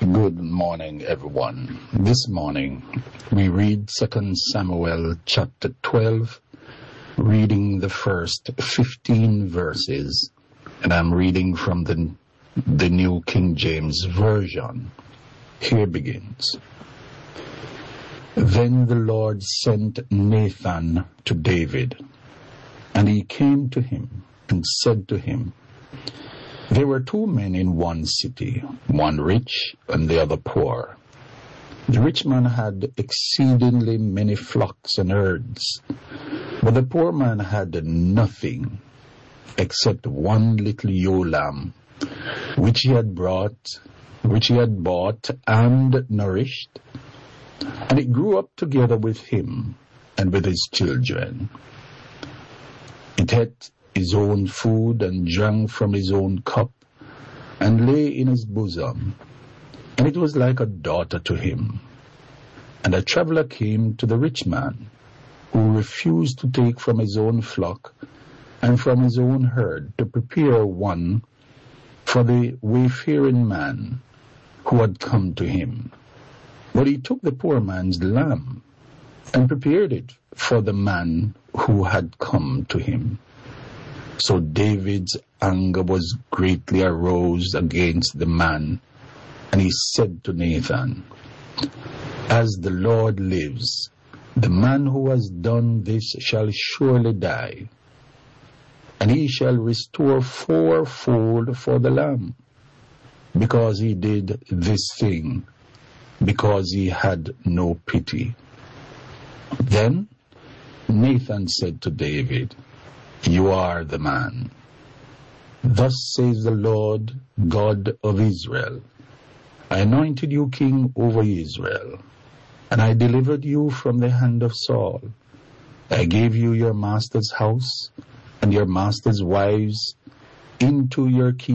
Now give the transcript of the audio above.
Good morning, everyone. This morning, we read 2 Samuel chapter 12, reading the first 15 verses, and I'm reading from the New King James Version. Here begins. Then the Lord sent Nathan to David, and he came to him and said to him, There were two men in one city, one rich and the other poor. The rich man had exceedingly many flocks and herds, but the poor man had nothing except one little ewe lamb, which he had bought and nourished, and it grew up together with him and with his children. It ate his own food and drank from his own cup and lay in his bosom, and it was like a daughter to him. And a traveler came to the rich man, who refused to take from his own flock and from his own herd to prepare one for the wayfaring man who had come to him. But he took the poor man's lamb and prepared it for the man who had come to him. So David's anger was greatly aroused against the man, and he said to Nathan, As the Lord lives, the man who has done this shall surely die, and he shall restore fourfold for the lamb, because he did this thing, because he had no pity. Then Nathan said to David, You are the man. Thus says the Lord God of Israel, I anointed you king over Israel, and I delivered you from the hand of Saul. I gave you your master's house and your master's wives into your keeping.